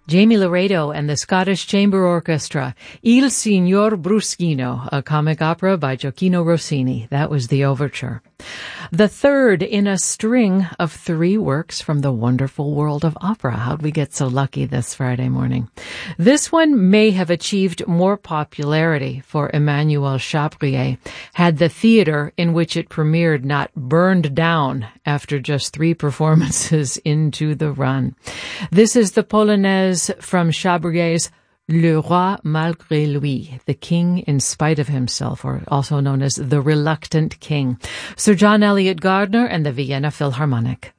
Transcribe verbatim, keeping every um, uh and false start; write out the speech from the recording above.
Jamie Laredo and the Scottish Chamber Orchestra, Il Signor Bruschino, a comic opera by Gioacchino Rossini. That was the overture. The third in a string of three works from the wonderful world of opera. How'd we get so lucky this Friday morning? This one may have achieved more popularity for Emmanuel Chabrier had the theater in which it premiered not burned down after just three performances into the run. This is the Polonaise from Chabrier's Le Roi Malgré Lui, the King in Spite of Himself, or also known as The Reluctant King. Sir John Eliot Gardner and the Vienna Philharmonic.